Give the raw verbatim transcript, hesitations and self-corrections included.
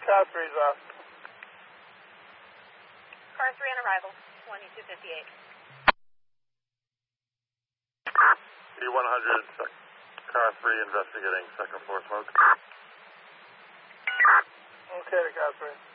Car three's off. Car three on arrival, twenty-two fifty-eight. D one hundred, car three investigating second floor smoke. Okay, to car three.